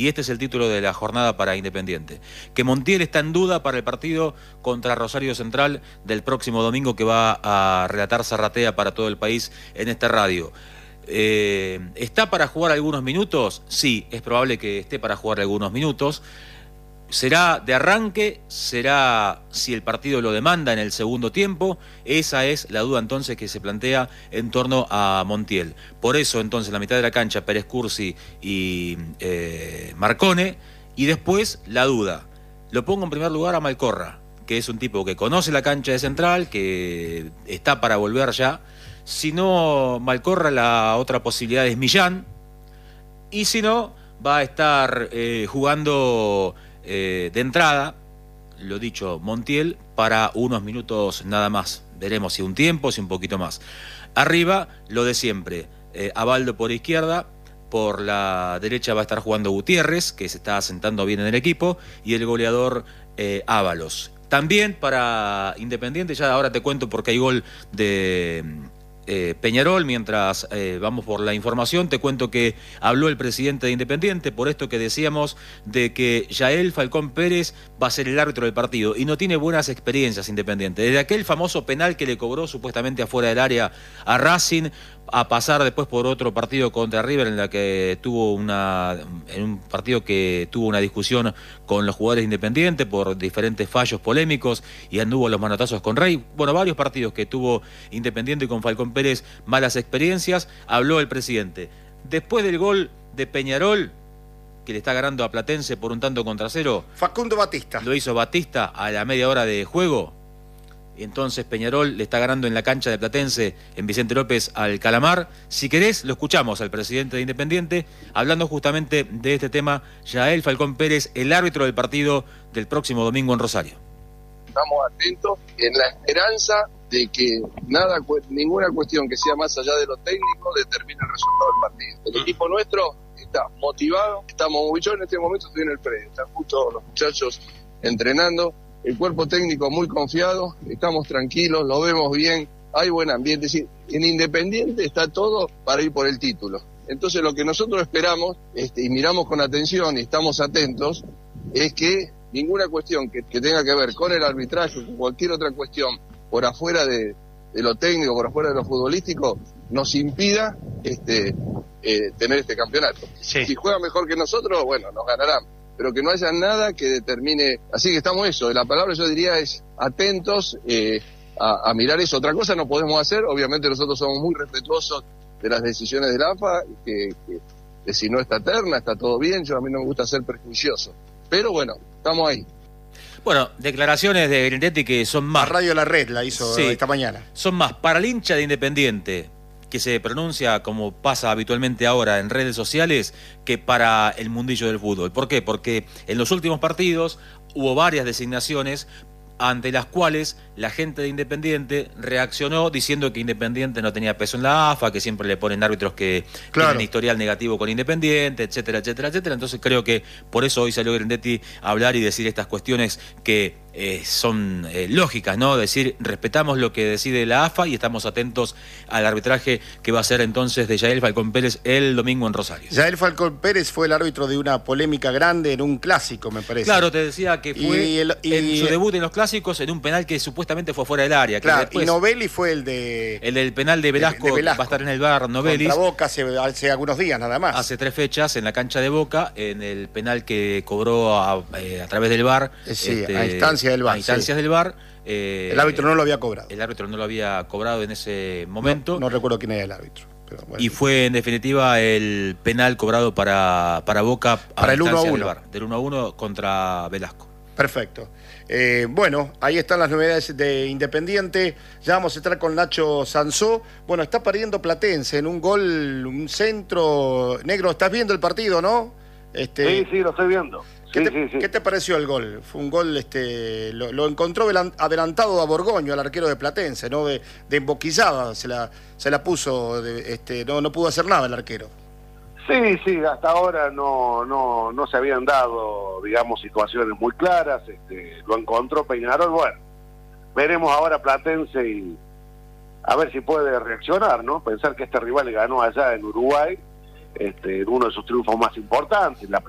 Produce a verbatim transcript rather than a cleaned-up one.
y este es el título de la jornada para Independiente. Que Montiel está en duda para el partido contra Rosario Central del próximo domingo, que va a relatar Zarratea para todo el país en esta radio. Eh, ¿Está para jugar algunos minutos? Sí, es probable que esté para jugar algunos minutos. ¿Será de arranque? ¿Será si el partido lo demanda en el segundo tiempo? Esa es la duda entonces que se plantea en torno a Montiel. Por eso entonces la mitad de la cancha, Pérez Cursi y eh, Marcone, y después la duda. Lo pongo en primer lugar a Malcorra, que es un tipo que conoce la cancha de Central, que está para volver ya. Si no Malcorra, la otra posibilidad es Millán, y si no, va a estar eh, jugando... Eh, de entrada, lo dicho, Montiel para unos minutos nada más. Veremos si un tiempo, si un poquito más. Arriba, lo de siempre, eh, Abaldo por izquierda, por la derecha va a estar jugando Gutiérrez, que se está asentando bien en el equipo, y el goleador eh, Ábalos. También para Independiente, ya ahora te cuento porque hay gol de... Eh, Peñarol. Mientras eh, vamos por la información, te cuento que habló el presidente de Independiente por esto que decíamos de que Yael Falcón Pérez va a ser el árbitro del partido y no tiene buenas experiencias Independiente. Desde aquel famoso penal que le cobró supuestamente afuera del área a Racing, a pasar después por otro partido contra River en la que tuvo una en un partido que tuvo una discusión con los jugadores Independientes por diferentes fallos polémicos y anduvo los manotazos con Rey. Bueno, varios partidos que tuvo Independiente con Falcón Pérez, malas experiencias. Habló el presidente. Después del gol de Peñarol, que le está ganando a Platense por un tanto contra cero, Facundo Batista. Lo hizo Batista a la media hora de juego. Entonces Peñarol le está ganando en la cancha de Platense, en Vicente López, al Calamar. Si querés, lo escuchamos al presidente de Independiente, hablando justamente de este tema. Yael Falcón Pérez, el árbitro del partido del próximo domingo en Rosario. Estamos atentos en la esperanza de que nada, ninguna cuestión que sea más allá de lo técnico determine el resultado del partido. El equipo nuestro está motivado, estamos muy yo en este momento estoy en el predio, están justo los muchachos entrenando. El cuerpo técnico muy confiado, estamos tranquilos, lo vemos bien, hay buen ambiente. Es decir, en Independiente está todo para ir por el título. Entonces lo que nosotros esperamos este, y miramos con atención y estamos atentos es que ninguna cuestión que, que tenga que ver con el arbitraje o con cualquier otra cuestión por afuera de, de lo técnico, por afuera de lo futbolístico, nos impida este, eh, tener este campeonato. Sí. Si juega mejor que nosotros, bueno, nos ganarán. Pero que no haya nada que determine, así que estamos eso, la palabra yo diría es atentos eh, a, a mirar eso. Otra cosa no podemos hacer, obviamente nosotros somos muy respetuosos de las decisiones de la A F A, que, que, que si no está terna, está todo bien, yo a mí no me gusta ser prejuicioso, pero bueno, estamos ahí. Bueno, declaraciones de Grindetti que son más... La Radio La Red la hizo sí, esta mañana. Son más para el hincha de Independiente, que se pronuncia como pasa habitualmente ahora en redes sociales, que para el mundillo del fútbol. ¿Por qué? Porque en los últimos partidos hubo varias designaciones ante las cuales la gente de Independiente reaccionó diciendo que Independiente no tenía peso en la A F A, que siempre le ponen árbitros que claro. tienen historial negativo con Independiente, etcétera, etcétera, etcétera. Entonces creo que por eso hoy salió Grindetti a hablar y decir estas cuestiones que eh, son eh, lógicas, ¿no? Decir, respetamos lo que decide la A F A y estamos atentos al arbitraje que va a ser entonces de Yael Falcón Pérez el domingo en Rosario. Yael Falcón Pérez fue el árbitro de una polémica grande en un clásico, me parece. Claro, te decía que fue y el, y, en su debut en los clásicos en un penal que supuestamente fue fuera del área. Que claro, después, y Novelli fue el de... El del penal de Velasco, de, de Velasco. Va a estar en el V A R Novelli. Contra Boca hace, hace algunos días nada más. Hace tres fechas en la cancha de Boca, en el penal que cobró a, eh, a través del V A R. Sí, este, a instancias del V A R. A instancias sí. del V A R. Eh, el árbitro no lo había cobrado. El árbitro no lo había cobrado en ese momento. No, no recuerdo quién era el árbitro. Pero bueno. Y fue en definitiva el penal cobrado para, para Boca para el uno a uno. Del, del uno a uno contra Velasco. Perfecto. Eh, bueno, ahí están las novedades de Independiente. Ya vamos a estar con Nacho Sansó. Bueno, está perdiendo Platense en un gol, un centro. Negro, ¿estás viendo el partido, no? Este, sí, sí, lo estoy viendo. ¿Qué, sí, te, sí, sí. ¿Qué te pareció el gol? Fue un gol, este, lo, lo encontró adelantado a Borgoño, al arquero de Platense, ¿no? De, de emboquillada, se la, se la puso, de, este, no, no pudo hacer nada el arquero. Sí, sí, hasta ahora no, no, no se habían dado, digamos, situaciones muy claras. Este, lo encontró Peñarol. Bueno, veremos ahora Platense y a ver si puede reaccionar, ¿no? Pensar que este rival le ganó allá en Uruguay, este, en uno de sus triunfos más importantes. La